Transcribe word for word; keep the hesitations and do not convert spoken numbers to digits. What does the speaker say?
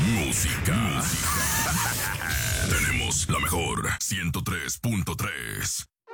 Música. Tenemos la mejor ciento tres punto tres.